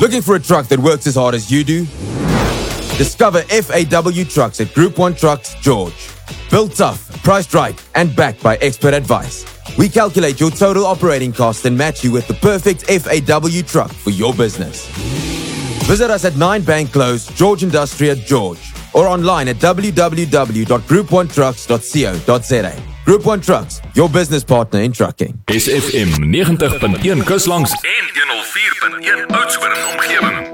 Looking for a truck that works as hard as you do? Discover FAW Trucks at Group 1 Trucks, George. Built tough, priced right, and backed by expert advice. We calculate your total operating costs and match you with the perfect FAW truck for your business. Visit us at 9 Bank Close, George Industria, George, or online at www.group1trucks.co.za. Group 1 Trucks, your business partner in trucking. SFM 90.1 Kuslangs en 104.1 Oudtshoorn omgewing.